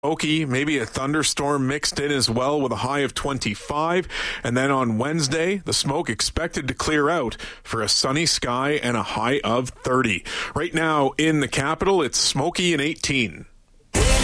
Smoky, maybe a thunderstorm mixed in as well with a high of 25. And then on Wednesday, the smoke expected to clear out for a sunny sky and a high of 30. Right now in the capital, it's smoky and 18.